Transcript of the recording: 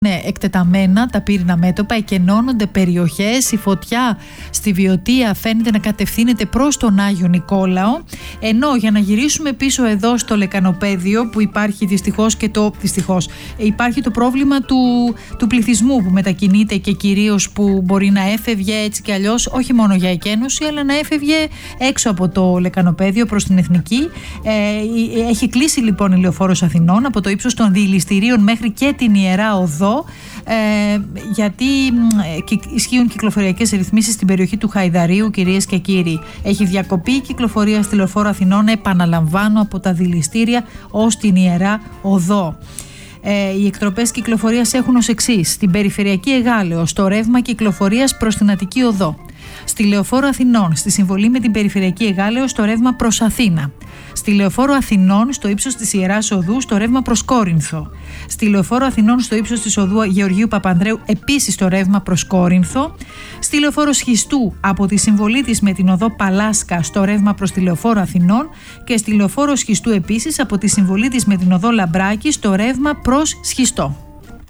Είναι εκτεταμένα τα πύρινα μέτωπα, εκενώνονται περιοχές, η φωτιά στη Βιωτία φαίνεται να κατευθύνεται προς τον Άγιο Νικόλαο, ενώ για να γυρίσουμε πίσω εδώ στο Λεκανοπαίδιο που υπάρχει υπάρχει το πρόβλημα του πληθυσμού που μετακινείται και κυρίως που μπορεί να έφευγε έτσι κι αλλιώς όχι μόνο για εκένωση αλλά να έφευγε έξω από το Λεκανοπαίδιο προς την Εθνική. Έχει κλείσει λοιπόν η Λεωφόρος Αθηνών από το ύψος των Διηληστηρίων μέχρι και την Ιερά Οδό, γιατί ισχύουν κυκλοφοριακές ρυθμίσεις στην περιοχή του Χαϊδαρίου, κυρίες και κύριοι. Έχει διακοπεί η κυκλοφορία στη Λεωφόρο Αθηνών, επαναλαμβάνω, από τα Διηληστήρια ως την Ιερά Οδό. Οι εκτροπές κυκλοφορίας έχουν ως εξής: στην Περιφερειακή Εγάλεο, στο ρεύμα κυκλοφορίας προς την Αττική Οδό. Στη Λεωφόρο Αθηνών, στη συμβολή με την Περιφερειακή Εγάλεο, στο ρεύμα προς Αθήνα. Στη Λεωφόρο Αθηνών, στο ύψος της Ιεράς Οδού, στο ρεύμα προς Κόρινθο. Στη Λεωφόρο Αθηνών, στο ύψος της Οδού Γεωργίου Παπανδρέου, επίσης στο ρεύμα προς Κόρινθο. Στη Λεωφόρο Σχιστού, από τη συμβολή της με την οδό Παλάσκα, στο ρεύμα προς τη Λεωφόρο Αθηνών. Και στη Λεωφόρο Σχιστού, επίσης, από τη συμβολή της με την οδό Λαμπράκη, στο ρεύμα προς Σχιστό.